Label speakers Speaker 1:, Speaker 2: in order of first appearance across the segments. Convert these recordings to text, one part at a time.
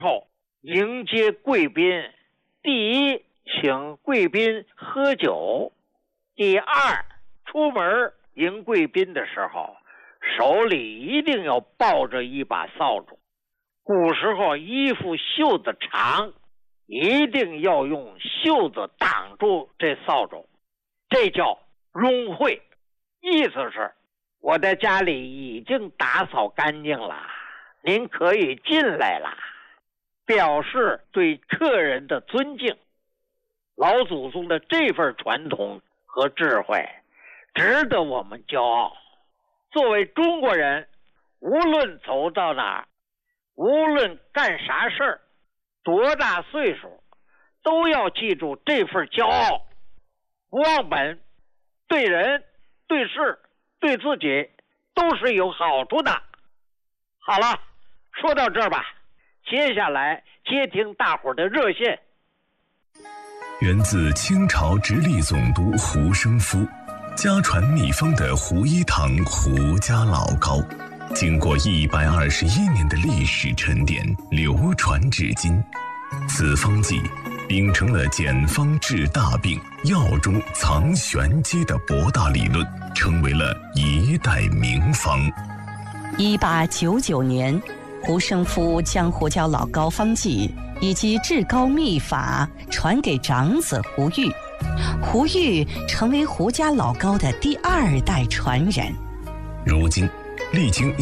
Speaker 1: 后迎接贵宾，第一，请贵宾喝酒；第二，出门迎贵宾的时候，手里一定要抱着一把扫帚。古时候衣服袖子长，一定要用袖子挡住这扫帚，这叫拥会，意思是我的家里已经打扫干净了，您可以进来了，表示对客人的尊敬。老祖宗的这份传统和智慧值得我们骄傲。作为中国人，无论走到哪儿，无论干啥事儿，多大岁数，都要记住这份骄傲，不忘本，对人对事对自己都是有好处的。好了，说到这儿吧，接下来接听大伙儿的热线。
Speaker 2: 源自清朝直隶总督胡生夫，家传秘方的胡一堂胡家老膏，经过121年的历史沉淀，流传至今。此方剂秉承了简方治大病、药中藏玄机的博大理论，成为了一代名方。
Speaker 3: 1899年，胡生夫将胡椒老膏方剂以及治膏秘法传给长子胡玉，胡玉成为胡家老膏的第2代传人。
Speaker 2: 如今，历经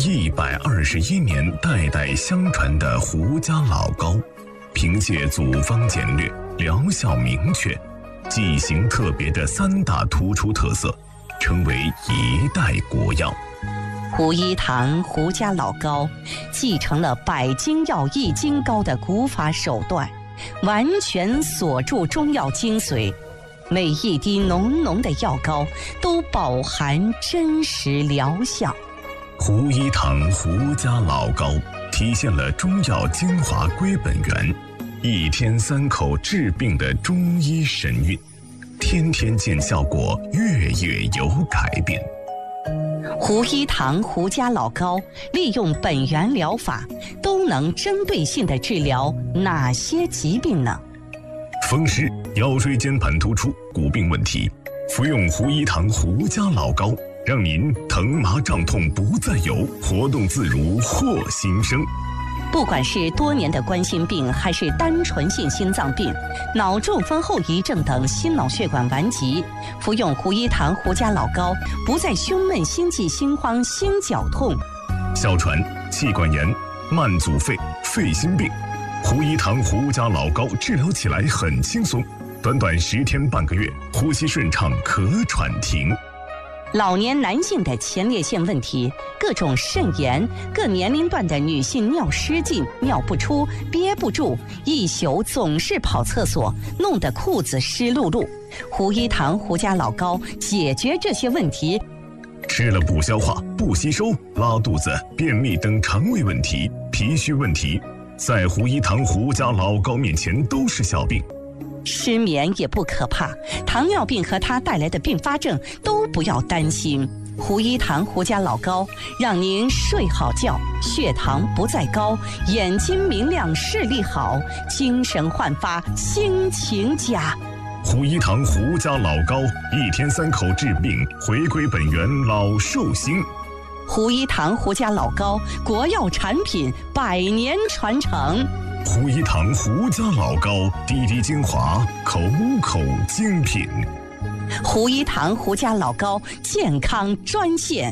Speaker 2: 121年代代相传的胡家老膏，凭借祖方简略、疗效明确、剂型特别的3大突出特色，成为一代国药。
Speaker 3: 胡一堂胡家老膏继承了百金药一金膏的古法手段，完全锁住中药精髓，每一滴浓浓的药膏都饱含真实疗效。
Speaker 2: 胡一堂胡家老膏体现了中药精华归本源，1天3口治病的中医神韵，天天见效果，月月有改变。
Speaker 3: 胡一堂胡家老膏利用本源疗法，都能针对性地治疗哪些疾病呢？
Speaker 2: 风湿、腰椎间盘突出、骨病问题，服用胡一堂胡家老膏，让您疼麻胀痛不再有，活动自如获新生。
Speaker 3: 不管是多年的冠心病，还是单纯性心脏病、脑中风后遗症等心脑血管顽疾，服用胡一堂胡家老膏，不再胸闷、心悸、心慌、心绞痛。
Speaker 2: 哮喘、气管炎、慢阻肺、肺心病，胡一堂胡家老膏治疗起来很轻松，短短10天半个月，呼吸顺畅，咳喘停。
Speaker 3: 老年男性的前列腺问题，各种肾炎，各年龄段的女性尿失禁、尿不出、憋不住，一宿总是跑厕所，弄得裤子湿漉漉。胡一堂胡家老膏解决这些问题。
Speaker 2: 吃了不消化、不吸收、拉肚子、便秘等肠胃问题、脾虚问题，在胡一堂胡家老膏面前都是小病。
Speaker 3: 失眠也不可怕，糖尿病和它带来的并发症都不要担心。胡一堂胡家老膏让您睡好觉，血糖不再高，眼睛明亮，视力好，精神焕发，心情佳。
Speaker 2: 胡一堂胡家老膏，1天3口治病，回归本源，老寿星。
Speaker 3: 胡一堂胡家老膏，国药产品，100年传承。
Speaker 2: 胡一堂胡家老膏，滴滴精华，口口精品。
Speaker 3: 胡一堂胡家老膏健康专线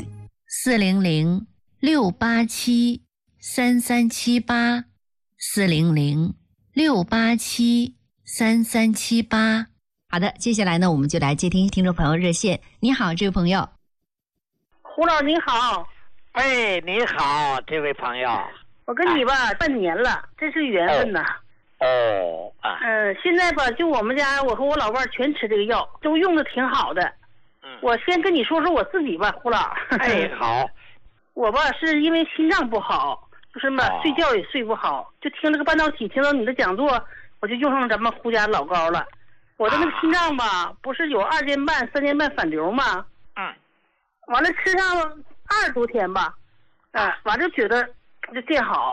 Speaker 4: 400-687-3378，400-687-3378。好的，接下来呢，我们就来接听听众朋友热线。你好，这位朋友。
Speaker 5: 胡老你好。
Speaker 1: 哎，你好，这位朋友。
Speaker 5: 我跟你吧，半年了，这是缘分呐。现在吧，就我们家，我和我老伴全吃这个药，都用的挺好的。我先跟你说说我自己吧，胡老。
Speaker 1: 哎，好。
Speaker 5: 我吧是因为心脏不好，就是嘛，睡觉也睡不好，就听了个半导体，听到你的讲座，我就用上咱们胡家老膏了。我的那个心脏吧，不是有2间半、3间半反流吗？完了吃上20多天吧，完了觉得就见好。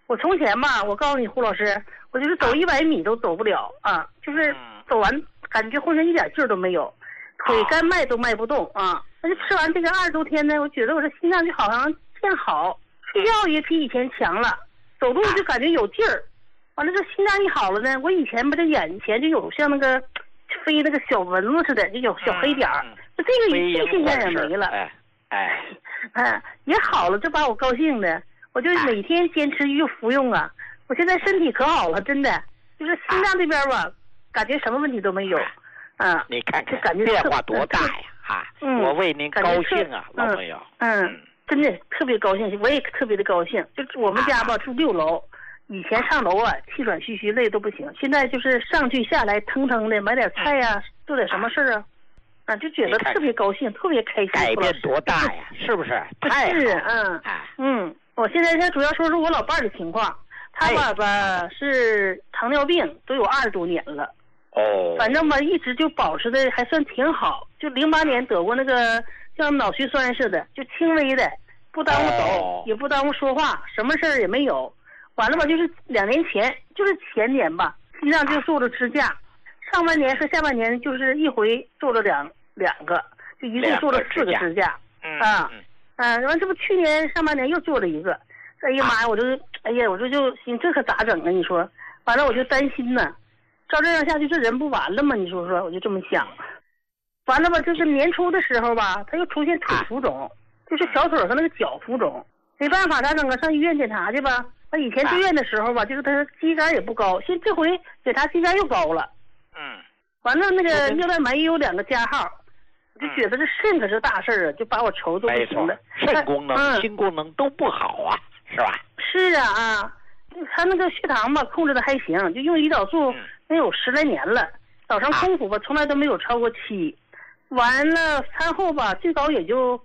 Speaker 5: 我从前吧，我告诉你胡老师，我就是走100米都走不了啊，就是走完感觉浑身一点劲儿都没有，腿该迈都迈不动啊。那就吃完这个20多天呢，我觉得我这心脏就好像变好，睡觉也比以前强了，走路就感觉有劲儿。完了这心脏一好了呢，我以前吧这眼前就有像那个飞那个小蚊子似的，就有小黑点儿，就这个现象也没了。也好了，这把我高兴的。我就每天坚持就服用啊，我现在身体可好了，真的，就是心脏这边吧，感觉什么问题都没有，
Speaker 1: 你看看，
Speaker 5: 感觉
Speaker 1: 变化多大呀！我为您高兴啊，老朋友。
Speaker 5: 真的特别高兴，我也特别的高兴。就我们家吧住6楼，以前上楼啊气喘吁吁累都不行，现在就是上去下来腾腾的，买点菜呀，做点什么事儿啊，就觉得特别高兴，特别开心。
Speaker 1: 改变多大呀？是不是？太好。
Speaker 5: 我现在主要说说我老伴儿的情况，他吧是糖尿病，都有20多年了。反正吧一直就保持的还算挺好，就08年得过那个像脑血栓似的，就轻微的，不耽误走，也不耽误说话，什么事儿也没有。完了吧就是2年前，就是前年吧，心脏就做了支架，上半年和下半年就是一回做了两个，就一共做了4个支架。完这不去年上半年又做了一个，哎呀妈呀，我这就心这可咋整啊？你说，完了我就担心呢，照这样下去这人不完了吗？你说，我就这么想。完了吧，就是年初的时候吧，他又出现腿浮肿，就是小腿和那个脚浮肿，没办法咋整啊？上医院检查去吧。他以前住院的时候吧，就是他肌酐也不高，这回检查肌酐又高了。完了那个尿蛋白也有2个加号。就觉得这肾可是大事儿啊，就把我愁都不行了。
Speaker 1: 肾功能、心功能都不好啊，是吧？
Speaker 5: 是啊，他那个血糖吧控制的还行，就用胰岛素能有10来年了，早上空腹吧从来都没有超过7，完了餐后吧最高也就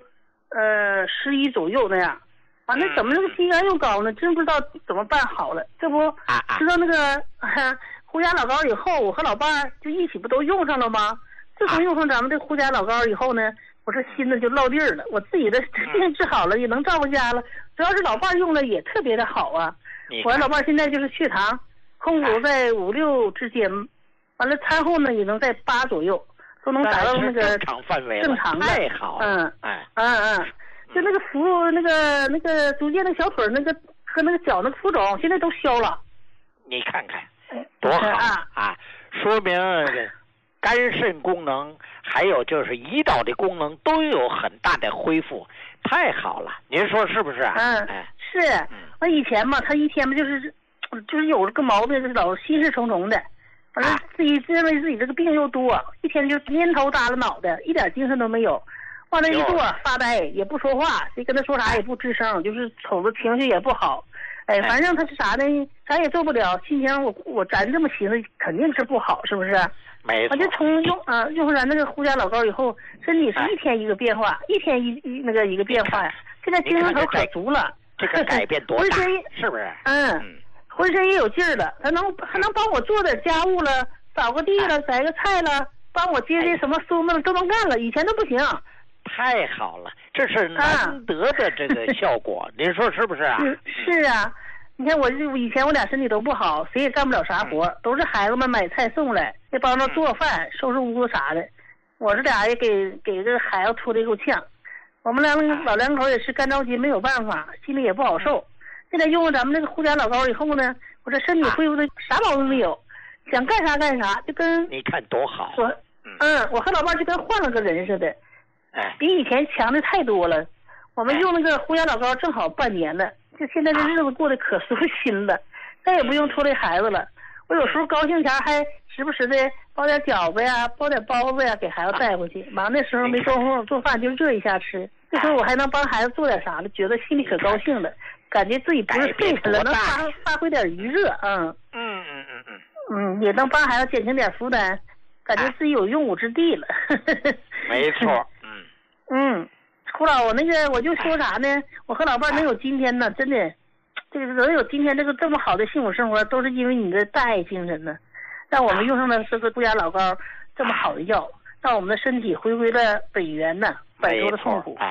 Speaker 5: 11左右那样。完了怎么这个肌酐又高呢？真不知道怎么办好了。这不知道那个胡家老膏以后，我和老伴儿就一起不都用上了吗？自从用上咱们这胡家老膏以后呢，我这心呢就落地儿了，我自己的病治好了，也能照顾家了。主要是老伴用了也特别的好啊。我老伴现在就是血糖空腹在5、6之间，完了餐后呢也能在8左右，都能达到那个
Speaker 1: 正常范围了，
Speaker 5: 正常的。
Speaker 1: 太好了。
Speaker 5: 就那个那个逐渐的小腿那个和那个脚那个浮肿现在都消了。
Speaker 1: 你看看多好啊！说明肝肾功能还有就是胰岛的功能都有很大的恢复，太好了，您说是不是啊？
Speaker 5: 是。我以前嘛，他一天嘛就是有这个毛病，就是老心事重重的，完了自己认为自己这个病又多，一天就蔫头耷拉脑袋，一点精神都没有。往那一坐发呆，也不说话，谁跟他说啥也不吱声，就是瞅着情绪也不好。反正他是啥呢？啥也做不了，心情咱这么寻思肯定是不好，是不是？
Speaker 1: 没错。
Speaker 5: 我就从用上咱那个胡家老膏以后，身体是一天一个变化，一天一个变化呀。现在精神头可足了。
Speaker 1: 这个改变多大？是不是？
Speaker 5: 浑身也有劲儿了，还能帮我做点家务了，扫个地了，摘个菜了，帮我接什么孙子都能干了，以前都不行。
Speaker 1: 太好了，这是难得的这个效果，您说是不是啊？
Speaker 5: 是啊，你看以前我俩身体都不好，谁也干不了啥活，都是孩子们买菜送来，也帮着做饭、收拾屋子啥的。我这俩也给这个孩子出的一口呛。我们老两口也是干着急，没有办法，心里也不好受。现在用了咱们那个胡家老膏以后呢，我这身体恢复的啥毛病没有，想干啥干啥，就跟
Speaker 1: 你看多好。
Speaker 5: 我和老伴就跟换了个人似的。比以前强的太多了。我们用那个胡家老膏正好半年了，就现在这日子过得可舒心了，再也不用拖累孩子了。我有时候高兴前还时不时的包点饺子呀，包点包子呀，给孩子带回去。忙那时候没空做饭，就热一下吃。这时候我还能帮孩子做点啥的，觉得心里可高兴了，感觉自己不是废人了，能发挥点余热。也能帮孩子减轻点负担，感觉自己有用武之地了。
Speaker 1: 没错。
Speaker 5: 胡老，我就说啥呢？我和老伴能有今天呢，真的，这个能有今天这么好的幸福生活，都是因为你的大爱精神呢，让我们用上了这个胡家老膏这么好的药，让我们的身体回归了本源呢，摆脱了痛苦。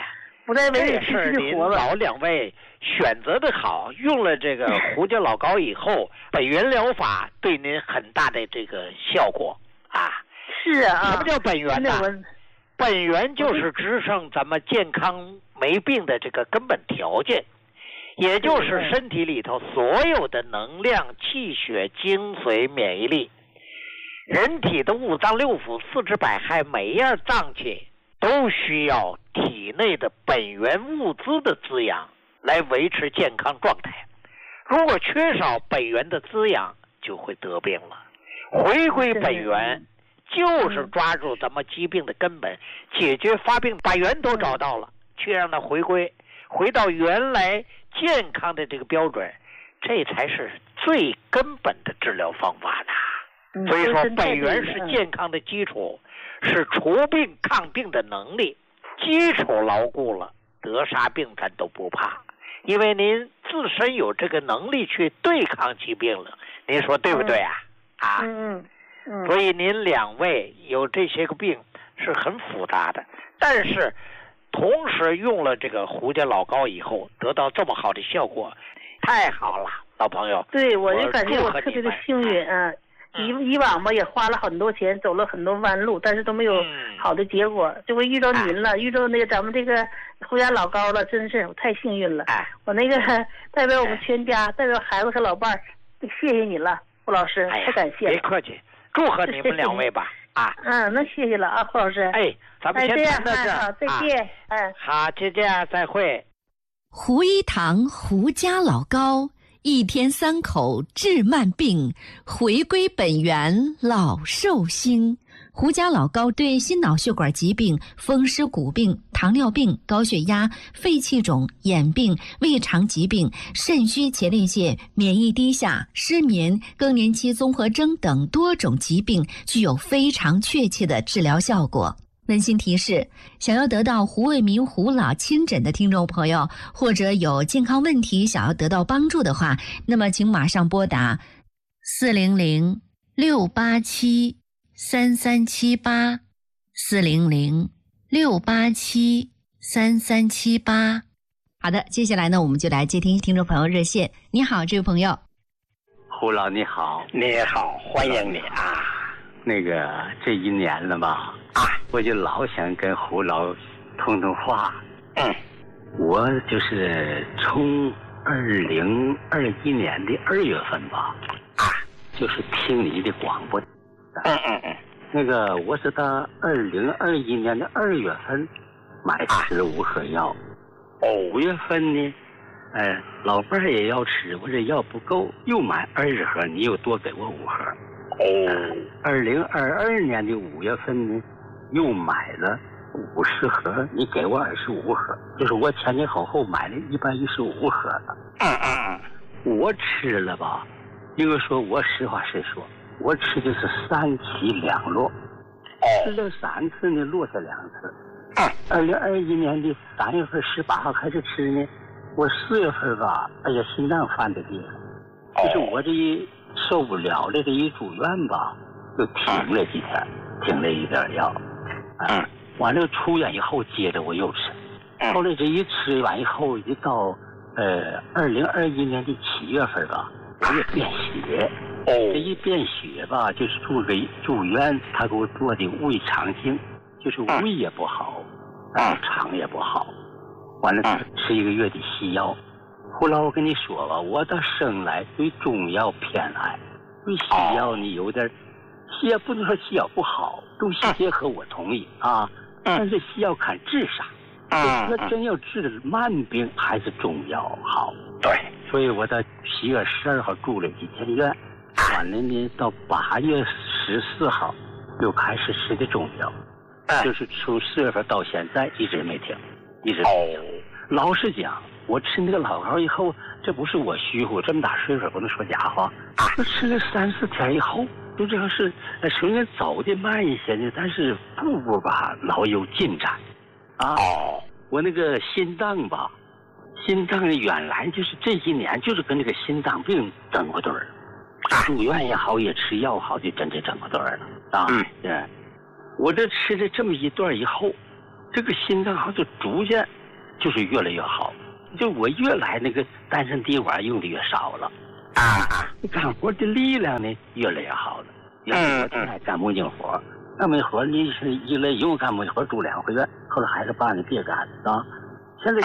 Speaker 5: 不再为
Speaker 1: 这事儿您老两位选择的好，用了这个胡椒老膏以后，本源疗法对您很大的这个效果啊。
Speaker 5: 是啊。
Speaker 1: 什么叫本源呢？本源就是支撑咱们健康没病的这个根本条件，也就是身体里头所有的能量、气血、精髓、免疫力。人体的五脏六腑、四肢百骸，每一样脏器都需要体内的本源物资的滋养来维持健康状态。如果缺少本源的滋养，就会得病了。回归本源就是抓住咱们疾病的根本，解决发病，把源头找到了，去让它回到原来健康的这个标准，这才是最根本的治疗方法呢。所以说本源是健康的基础，是除病抗病的能力，基础牢固了，得啥病咱都不怕，因为您自身有这个能力去对抗疾病了，您说对不对啊？所以您两位有这些个病是很复杂的，但是同时用了这个胡椒老膏以后，得到这么好的效果，太好了，老朋友。
Speaker 5: 对，我就感觉我特别的幸运啊。以往吧也花了很多钱，走了很多弯路，但是都没有好的结果。这回遇到您了，遇到那个咱们这个胡椒老膏了，真是我太幸运了。我那个代表我们全家，代表孩子和老伴儿，谢谢你了，胡老师，太感谢了。
Speaker 1: 别客气，祝贺你们两位吧。
Speaker 5: 那谢谢了啊，胡老师。
Speaker 1: 咱们先谈到这儿。
Speaker 5: 好，再见。
Speaker 1: 好，再见，再会。
Speaker 3: 胡一堂胡家老膏。1天3口治慢病，回归本源老寿星。胡家老膏对心脑血管疾病、风湿骨病、糖尿病、高血压、肺气肿、眼病、胃肠疾病、肾虚前列腺、免疫低下、失眠、更年期综合征等多种疾病具有非常确切的治疗效果。温馨提示，想要得到胡卫民胡老亲诊的听众朋友，或者有健康问题想要得到帮助的话，那么请马上拨打400-687-3378 400-687-3378。好的，接下来呢，我们就来接听听众朋友热线。你好，这位朋友。
Speaker 6: 胡老你好。
Speaker 1: 你好，欢迎你啊。
Speaker 6: 那个这1年了吧，我就老想跟胡老通通话。我就是从2021年的2月份吧，就是听你的广播。那个我是到2021年的2月份买吃5盒药，5月份呢，老伴儿也要吃，我这药不够，又买20盒，你又多给我5盒。2022年的5月份呢，又买了50盒，你给我25盒，就是我前前后后买了115盒了。我吃了吧，应该说我实话实说，我吃的是3起2落，吃了3次呢，落下2次。2021年的3月份18号开始吃呢，我4月份吧，心脏犯的病，就是我这受不了了，这一住院吧，就停了几天，停了一点药。完了出院以后，接着我又吃。后来这一吃完以后，一到2021年的7月份吧，我也便血。这一便血吧，就是住院，他给我做的胃肠镜，就是胃也不好，肠也不好。完了吃1个月的西药。后来我跟你说吧，我到生来对中药偏爱，对西药呢有点，西药不能说西药不好，中西结合我同意但是西药看治啥，那真要治的慢病还是中药好。
Speaker 1: 对，
Speaker 6: 所以我到7月12号住了几天院，完了呢到8月14号又开始吃的中药，就是从4月份到现在一直没停，一直没停。老实讲，我吃那个老膏以后，这不是我虚乎，这么大岁数不能说假话。我吃了3、4天以后，就这个是虽然走的慢一些呢，但是步步吧老有进展。我那个心脏吧，心脏原来就是这1年就是跟那个心脏病整过对儿，住院也好，也吃药好，就真正整过对儿了对，我这吃了这么一段以后，这个心脏好像就逐渐就是越来越好。就我越来那个丹参地丸用的越少了，干活的力量呢越来越好了。我挺爱干木匠活，干木活你是一来用干木活住2回月，后来还是爸你别干啊。